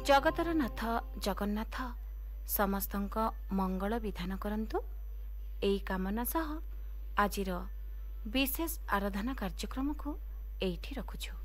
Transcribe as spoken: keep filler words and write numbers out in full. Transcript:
जगतर नाथ जगन्नाथ समस्तंक मंगल विधान करंतु। एई कामना सह आजिर विशेष आराधना कार्यक्रम को एइठी रखुछु।